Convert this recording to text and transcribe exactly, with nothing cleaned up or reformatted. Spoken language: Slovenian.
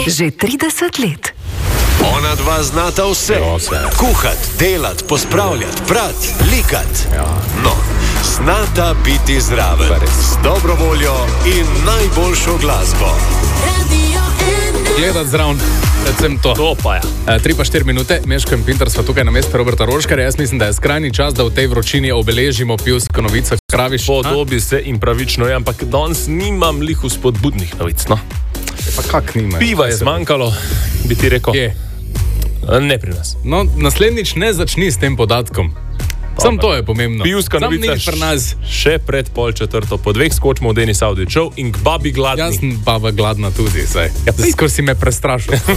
Že trideset let. Ona dva znata vse. Kuhat, delat, pospravljat, prat, likat. No, znata biti zraven. Z dobro voljo in najboljšo glasbo. Gledat zraven, predvsem to. To pa je. E, tri pa štiri minute, Meško in Pintar sva tukaj na mestu Roberta Roškarja. Jaz mislim, da je skrajni čas, da v tej vročini obeležimo pivsko novico. Praviš? Podobi se in pravično je, ampak danes nimam lih spodbudnih novic, no. Pa kak nima? Piva je zmanjkalo, bi ti rekel. Kje? Ne pri nas. No, naslednjič ne začni s tem podatkom. Sam to je pomembno. Pivska Sam novica nič pri nas. še pred pol četrto. Po dveh skočimo v Denis Audio Show in k babi gladni. Jaz sem baba gladna tudi, saj. Ja, Skoro si me prestrašil.